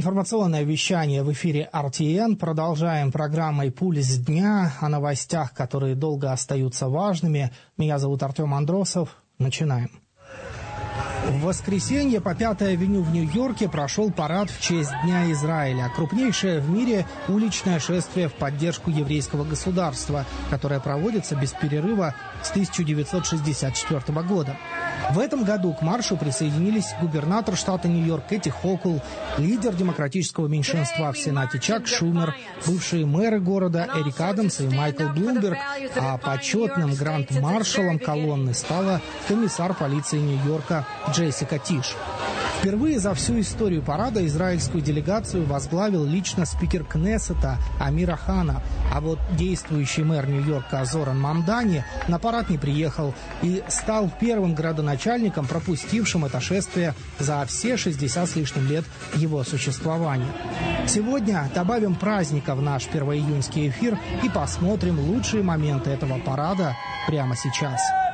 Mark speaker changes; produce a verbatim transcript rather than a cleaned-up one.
Speaker 1: Информационное вещание в эфире эр ти эн. Продолжаем программой «Пульс дня» о новостях, которые долго остаются важными. Меня зовут Артем Андросов. Начинаем. В воскресенье по Пятой авеню в Нью-Йорке прошел парад в честь Дня Израиля. Крупнейшее в мире уличное шествие в поддержку еврейского государства, которое проводится без перерыва с тысяча девятьсот шестьдесят четвёртого года. В этом году к маршу присоединились губернатор штата Нью-Йорк Кэти Хокул, лидер демократического меньшинства в Сенате Чак Шумер, бывшие мэры города Эрик Адамс и Майкл Блумберг, а почетным гранд-маршалом колонны стала комиссар полиции Нью-Йорка Джессика Тиш. Впервые за всю историю парада израильскую делегацию возглавил лично спикер Кнессета Амир Охана, а вот действующий мэр Нью-Йорка Зоран Мамдани на парад не приехал и стал первым градоначальником, пропустившим это шествие за все шестьдесят с лишним лет его существования. Сегодня добавим праздника в наш первоиюньский эфир и посмотрим лучшие моменты этого парада прямо сейчас.